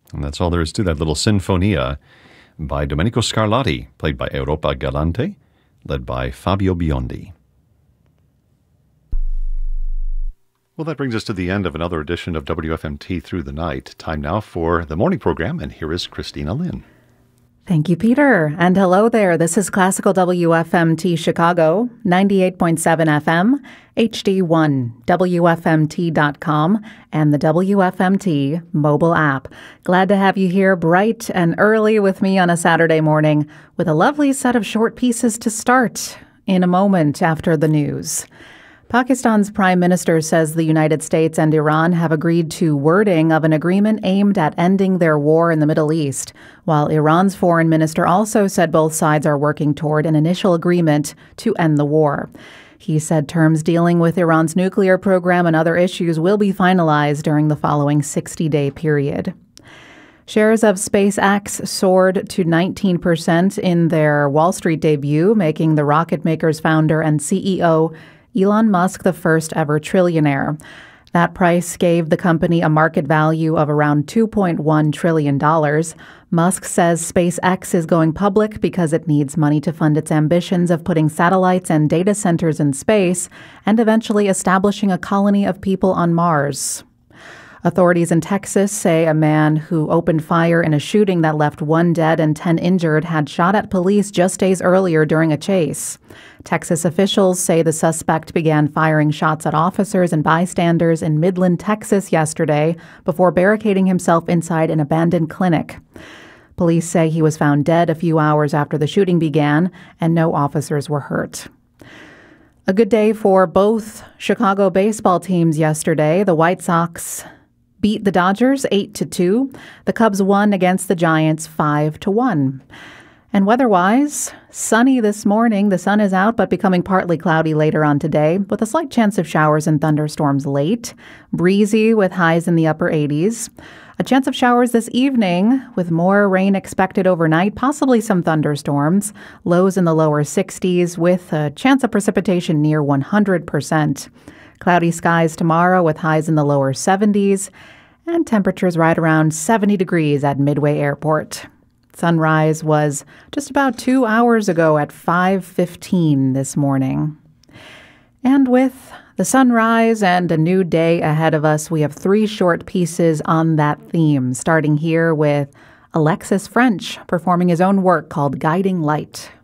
And that's all there is to that little Sinfonia by Domenico Scarlatti, played by Europa Galante, led by Fabio Biondi. Well, that brings us to the end of another edition of WFMT Through the Night. Time now for the morning program, and here is Christina Lynn. Thank you, Peter. And hello there. This is Classical WFMT Chicago, 98.7 FM, HD1, WFMT.com, and the WFMT mobile app. Glad to have you here bright and early with me on a Saturday morning with a lovely set of short pieces to start in a moment after the news. Pakistan's prime minister says the United States and Iran have agreed to wording of an agreement aimed at ending their war in the Middle East, while Iran's foreign minister also said both sides are working toward an initial agreement to end the war. He said terms dealing with Iran's nuclear program and other issues will be finalized during the following 60-day period. Shares of SpaceX soared to 19% in their Wall Street debut, making the rocket maker's founder and CEO Elon Musk the first ever trillionaire. That price gave the company a market value of around $2.1 trillion. Musk says SpaceX is going public because it needs money to fund its ambitions of putting satellites and data centers in space and eventually establishing a colony of people on Mars. Authorities in Texas say a man who opened fire in a shooting that left 1 dead and 10 injured had shot at police just days earlier during a chase. Texas officials say the suspect began firing shots at officers and bystanders in Midland, Texas yesterday before barricading himself inside an abandoned clinic. Police say he was found dead a few hours after the shooting began, and no officers were hurt. A good day for both Chicago baseball teams yesterday. The White Sox beat the Dodgers 8-2. The Cubs won against the Giants 5-1. And weather-wise, sunny this morning. The sun is out, but becoming partly cloudy later on today, with a slight chance of showers and thunderstorms late. Breezy with highs in the upper 80s. A chance of showers this evening, with more rain expected overnight, possibly some thunderstorms. Lows in the lower 60s, with a chance of precipitation near 100%. Cloudy skies tomorrow with highs in the lower 70s and temperatures right around 70 degrees at Midway Airport. Sunrise was just about 2 hours ago at 5:15 this morning. And with the sunrise and a new day ahead of us, we have 3 short pieces on that theme, starting here with Alexis French performing his own work called Guiding Light.